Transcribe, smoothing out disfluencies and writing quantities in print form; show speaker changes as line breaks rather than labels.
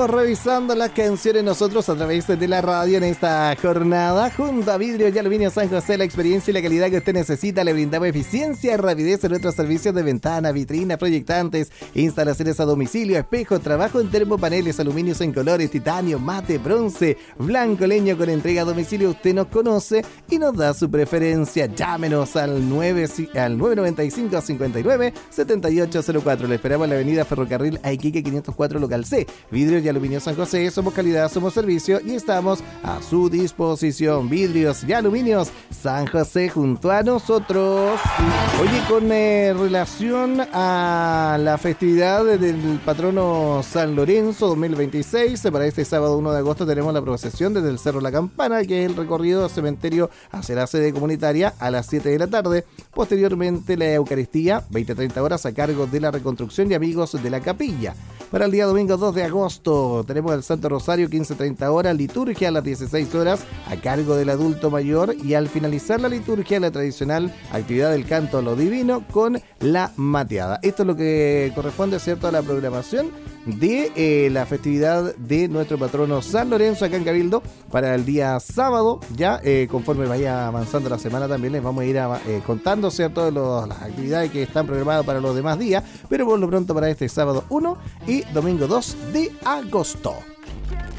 seguimos revisando las canciones nosotros a través de la radio en esta jornada. Junto a Vidrios y Aluminio San José, la experiencia y la calidad que usted necesita. Le brindamos eficiencia y rapidez en nuestros servicios de ventana, vitrinas, proyectantes, instalaciones a domicilio, espejo, trabajo en termopaneles, aluminios en colores, titanio, mate, bronce, blanco, leño con entrega a domicilio. Usted nos conoce y nos da su preferencia. Llámenos al 995 59 7804. Le esperamos en la avenida Ferrocarril a Iquique 504 local C. Vidrios y Aluminio San José, somos calidad, somos servicio y estamos a su disposición. Vidrios y Aluminios San José junto a nosotros. Oye, con relación a la festividad del patrono San Lorenzo 2026, para este sábado 1 de agosto tenemos la procesión desde el Cerro La Campana, que es el recorrido del cementerio hacia la sede comunitaria a las 7 de la tarde. Posteriormente la Eucaristía, 20-30 horas a cargo de la Reconstrucción y Amigos de la Capilla. Para el día domingo 2 de agosto tenemos el Santo Rosario, 15-30 horas, liturgia a las 16 horas a cargo del adulto mayor, y al finalizar la liturgia la tradicional actividad del canto a lo divino con la mateada. Esto es lo que corresponde, ¿cierto?, a la programación de la festividad de nuestro patrono San Lorenzo acá en Cabildo para el día sábado. Ya conforme vaya avanzando la semana también les vamos a ir contando, ¿cierto?, las actividades que están programadas para los demás días, pero por lo pronto para este sábado 1 y domingo 2 de agosto.